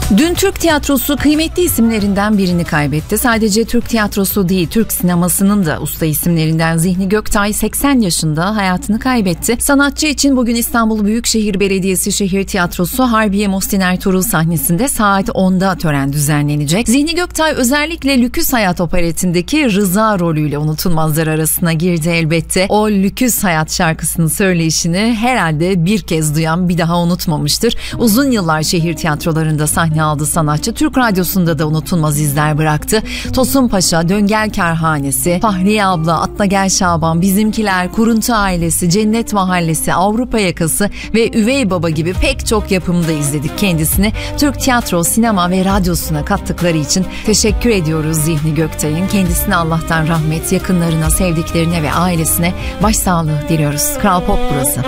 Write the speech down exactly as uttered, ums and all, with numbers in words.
Dün Türk tiyatrosu kıymetli isimlerinden birini kaybetti. Sadece Türk tiyatrosu değil, Türk sinemasının da usta isimlerinden Zihni Göktay seksen yaşında hayatını kaybetti. Sanatçı için bugün İstanbul Büyükşehir Belediyesi Şehir Tiyatrosu Harbiye Muhsin Ertuğrul sahnesinde saat onda tören düzenlenecek. Zihni Göktay özellikle Lüküs Hayat operetindeki Rıza rolüyle unutulmazlar arasına girdi elbette. O Lüküs Hayat şarkısının söyleyişini herhalde bir kez duyan bir daha unutmamıştır. Uzun yıllar şehir tiyatrolarında sahne aldı sanatçı. Türk Radyosu'nda da unutulmaz izler bıraktı. Tosun Paşa, Döngel Kerhanesi, Fahriye Abla, Atla Gel Şaban, Bizimkiler, Kuruntu Ailesi, Cennet Mahallesi, Avrupa Yakası ve Üvey Baba gibi pek çok yapımda izledik kendisini. Türk tiyatro, sinema ve radyosuna kattıkları için teşekkür ediyoruz Zihni Göktay'ın. Kendisine Allah'tan rahmet, yakınlarına, sevdiklerine ve ailesine başsağlığı diliyoruz. Kral Pop burası.